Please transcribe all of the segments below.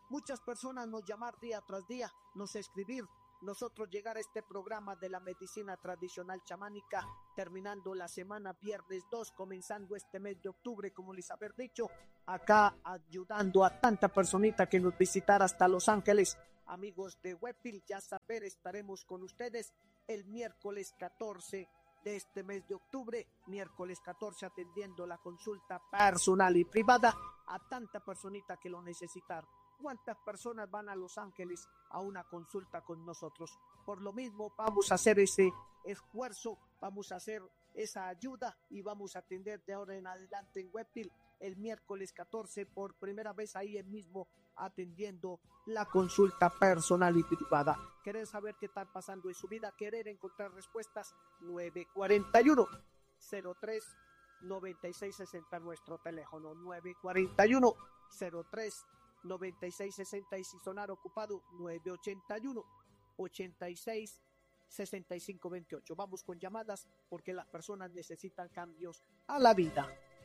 Muchas personas nos llamar día tras día, nos escribir, nosotros llegar a este programa de la medicina tradicional chamánica, terminando la semana viernes 2, comenzando este mes de octubre, como les haber dicho, acá ayudando a tanta personita que nos visitara hasta Los Ángeles. Amigos de Webfield, ya saber, estaremos con ustedes el miércoles 14 de este mes de octubre, miércoles 14, atendiendo la consulta personal y privada a tanta personita que lo necesitar. ¿Cuántas personas van a Los Ángeles a una consulta con nosotros? Por lo mismo, vamos a hacer ese esfuerzo, vamos a hacer esa ayuda y vamos a atender de ahora en adelante en Webfield el miércoles 14 por primera vez ahí mismo atendiendo la consulta personal y privada. ¿Querer saber qué está pasando en su vida? ¿Querer encontrar respuestas? 941 03 9660 nuestro teléfono 941 03 9660 y si sonar ocupado 981 86 65 28. Vamos con llamadas porque las personas necesitan cambios a la vida.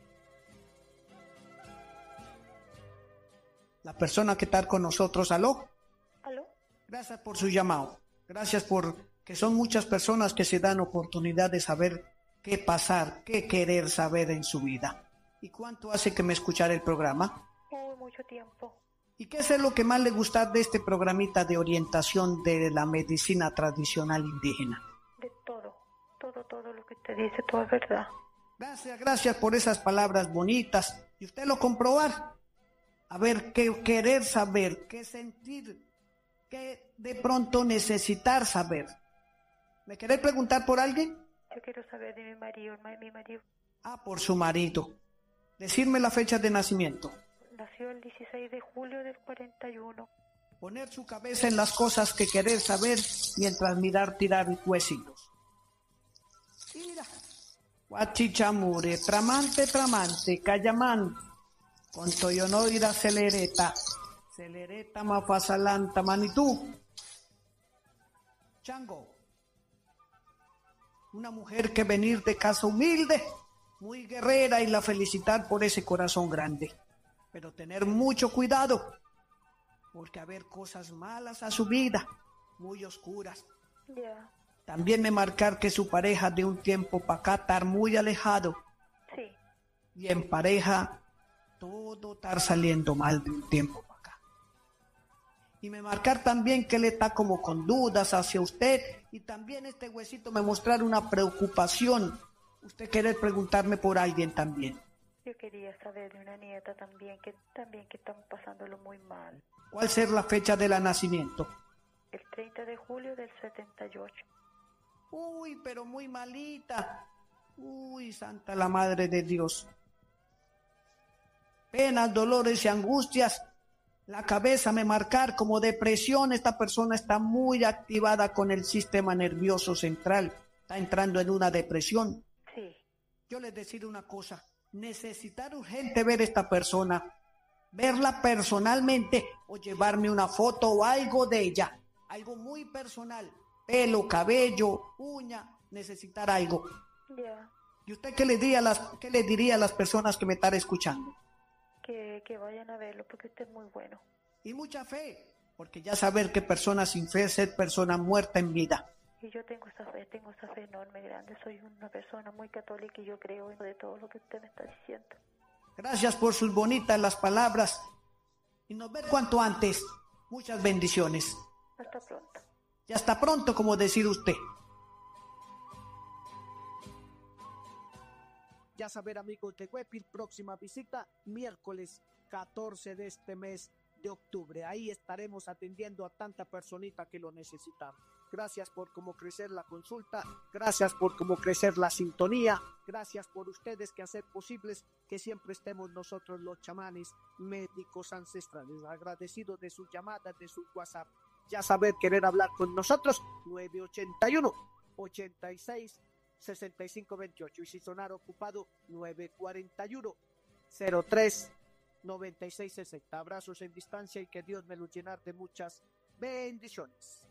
La persona que está con nosotros, ¿aló? ¿Aló? Gracias por su llamado. Gracias por que son muchas personas que se dan oportunidad de saber qué pasar, qué querer saber en su vida. ¿Y cuánto hace que me escuchara el programa? Mucho tiempo. ¿Y qué es lo que más le gusta de este programita de orientación de la medicina tradicional indígena? De todo lo que te dice, todo es verdad. Gracias por esas palabras bonitas. ¿Y usted lo comprobar? A ver, qué querer saber, qué sentir, qué de pronto necesitar saber. ¿Me querés preguntar por alguien? Yo quiero saber de mi marido. Ah, por su marido. Decirme la fecha de nacimiento. Nació el 16 de julio del 41. Poner su cabeza en las cosas que querer saber mientras mirar tirar huesillos. Mira. Guachichamure, tramante, cayamán. Con toyonoira celereta mafasalanta manitú. Chango. Una mujer que venir de casa humilde, muy guerrera y la felicitar por ese corazón grande. Pero tener mucho cuidado, porque haber cosas malas a su vida, muy oscuras. Yeah. También me marcar que su pareja de un tiempo para acá estar muy alejado. Sí. Y en pareja todo estar saliendo mal de un tiempo para acá. Y me marcar también que él está como con dudas hacia usted. Y también este huesito me mostrar una preocupación. Usted quiere preguntarme por alguien también. Yo quería saber de una nieta también que están pasándolo muy mal. ¿Cuál será la fecha de la nacimiento? El 30 de julio del 78. Uy, pero muy malita. Uy, santa la madre de Dios. Penas, dolores y angustias. La cabeza me marcar como depresión. Esta persona está muy activada con el sistema nervioso central. Está entrando en una depresión. Sí. Yo les decir una cosa. Necesitar urgente ver a esta persona, verla personalmente o llevarme una foto o algo de ella, algo muy personal, pelo, cabello, uña, necesitar algo. Yeah. ¿Y usted qué le diría a las personas que me están escuchando? Que vayan a verlo porque usted es muy bueno. Y mucha fe, porque ya saber que persona sin fe es ser persona muerta en vida. Y yo tengo esa fe enorme, grande. Soy una persona muy católica y yo creo en de todo lo que usted me está diciendo. Gracias por sus bonitas las palabras. Y nos ver cuanto antes. Muchas bendiciones. Hasta pronto. Y hasta pronto, como decir usted. Ya saber, amigos de Webfield, próxima visita miércoles 14 de este mes de octubre. Ahí estaremos atendiendo a tanta personita que lo necesita. Gracias por cómo crecer la consulta, gracias por cómo crecer la sintonía, gracias por ustedes que hacer posibles que siempre estemos nosotros los chamanes médicos ancestrales. Agradecidos de sus llamadas, de su WhatsApp. Ya saber, querer hablar con nosotros, 981 86 65 28 y si sonar ocupado 941 03 96 60. Abrazos en distancia y que Dios me los llenar de muchas bendiciones.